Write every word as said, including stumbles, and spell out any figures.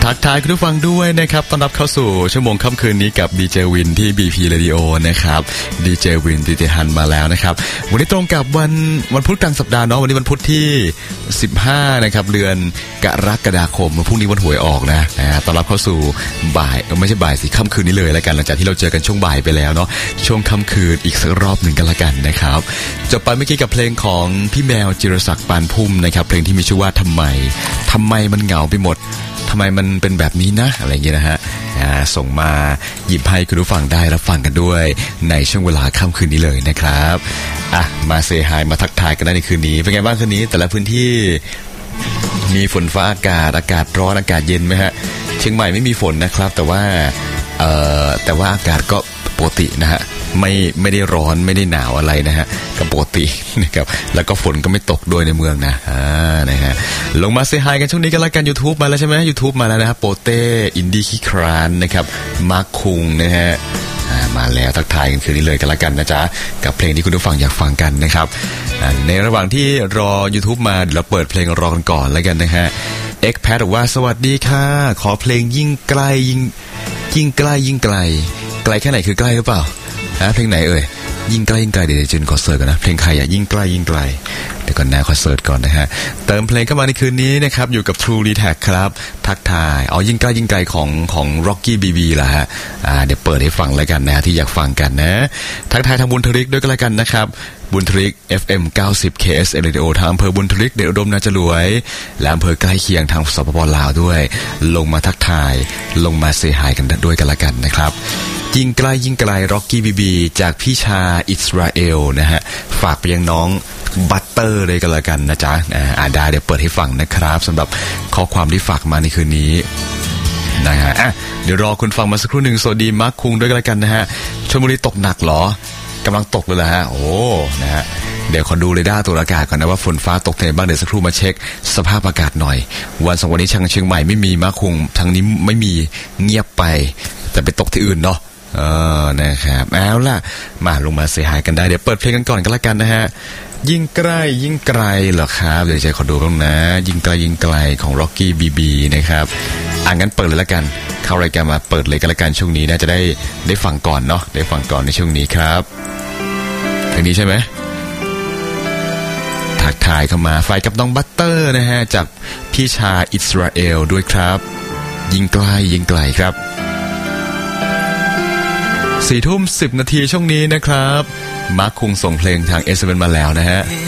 ทักทายคุณผู้ฟังด้วยนะครับต้อนรับเข้าสู่ชั่วโมงค่ำคืนนี้กับดีเจวินที่ บี พี Radio นะครับดีเจวินติติฮันมาแล้วนะครับวันนี้ตรงกับวันวันพุธกลางสัปดาห์เนาะวันนี้วันพุธที่สิบห้านะครับเดือนกรกฎาคมพรุ่งนี้วันหวยออกนะนะต้อนรับเข้าสู่บ่ายไม่ใช่บ่ายสิค่ำคืนนี้เลยแล้วกันหลังจากที่เราเจอกันช่วงบ่ายไปแล้วเนาะช่วงค่ำคืนอีกสักรอบหนึ่งกันละกันนะครับจบไปเมื่อกี้กับเพลงของพี่แมวจิรศักดิ์ปานพุ่มนะครับเพลงที่มีชื่อว่าทำไมทำไมมันเหงาไปหมดทำไมมันเป็นแบบนี้นะอะไรอย่างเงี้ยนะฮะส่งมาหยิบให้คุณผู้ฟังได้รับฟังกันด้วยในช่วงเวลาค่ำคืนนี้เลยนะครับอ่ะมาเซฮายมาทักทายกันได้ในคืนนี้เป็นไงบ้างคืนนี้แต่ละพื้นที่มีฝนฟ้าอากาศอากาศร้อนอากาศเย็นไหมฮะเชียงใหม่ไม่มีฝนนะครับแต่ว่าเอ่อแต่ว่าอากาศก็ปกตินะฮะไม่ไม่ได้ร้อนไม่ได้หนาวอะไรนะฮะก็ปกตินะครับแล้วก็ฝนก็ไม่ตกด้วยในเมืองนะอ่านะฮะลงมาเซฮายกันช่วงนี้กันละกัน YouTube มาแล้วใช่ไหม YouTube มาแล้วนะครับโปเต้อินดี้ขี้คร้านนะครับมาร์คคุงนะฮะมาแล้วทักทายกันคืนนี้เลยกันละกันนะจ๊ะกับเพลงที่คุณผู้ฟังอยากฟังกันนะครับในระหว่างที่รอ YouTube มาเดี๋ยวเราเปิดเพลงรอกันก่อนแล้วกันนะฮะเอ็กแพดบอกว่าสวัสดีค่ะขอเพลงยิ่งใกล้ยิ่งยิ่งใกล้ยิ่งไกลไกลแค่ไหนคือใกล้หรือเปล่าฮะเพลงไหนเอ่ยยิ่งใกล้ยิ่งไกลเดี๋ยวเจนขอเสิร์ชก่อนนะเพลงใครอ่ะยิ่งใกล้ยิ่งไกลเดี๋ยวก่อนนะขอเสิร์ชก่อนนะฮะเติมเพลงเข้ามาในคืนนี้นะครับอยู่กับ True Retack ครับทักทายอ๋อยิ่งใกล้ยิ่งไกลของของ Rocky บี บี ล่ะฮะอ่าเดี๋ยวเปิดให้ฟังแล้วกันนะที่อยากฟังกันนะทักทายทางบุญทริกด้วยก็แล้วกันนะครับบุญทริก เอฟ เอ็ม เก้าสิบ เค เอส Radio ทางอำเภอบุญทริกเดชอุดมนาจรวยและอำเภอใกล้เคียงทางสปป.ลาวด้วยลงมาทักทายลงมาเซฮายกันด้วยกันแล้วกันนะครับยิ่งใกล้ยิ่งไกล Rocky บี บี จากพี่ชาอิสราเอลนะฮะฝากไปยังน้องบัตเตอร์เลยกันแล้วกันนะจ๊ะอ่าได้เดี๋ยวเปิดให้ฟังนะครับสำหรับข้อความที่ฝากมาในคืนนี้นะฮะอ่ะเดี๋ยวรอคุณฟังมาสักครู่หนึ่งสวัสดีมาร์คคุงด้วยกันแล้วกันนะฮะชลบุรีตกหนักเหรอกำลังตกเลยละฮะโอ้นะฮะเดี๋ยวขอดูเรดาร์ตัวอากาศก่อนนะว่าฝนฟ้าตกที่ไหนบ้างเดี๋ยวสักครู่มาเช็คสภาพอากาศหน่อยวันสองวันนี้ทางเชียงใหม่ไม่มีมาร์คคุงทางนี้ไม่มีเงียบไปแต่ไปตกที่อื่นเนาะเออนะครับเอาล่ะมาลงมาเสียหายกันได้เดี๋ยวเปิดเพลงกันก่อนก็แล้วกันนะฮะยิ่งใกล้ยิ่งไกลเหรอครับเดี๋ยวจะขอดูบ้างนะยิ่งไกลยิ่งไกลของ Rocky บี บี นะครับอ่ะงั้นเปิดเลยละกันเข้ารายการมาเปิดเลยกันละกันช่วงนี้นะจะได้ได้ฟังก่อนเนาะได้ฟังก่อนในช่วงนี้ครับเพลงนี้ใช่ไหมทักทายเข้ามาไฟกับน้องบัตเตอร์นะฮะจากพี่ชาอิสราเอลด้วยครับยิ่งใกล้ยิ่งไกลครับสี่ทุ่มสิบนาทีช่วงนี้นะครับมาร์คคุงส่งเพลงทาง เอส เอ็ม เอส มาแล้วนะฮะ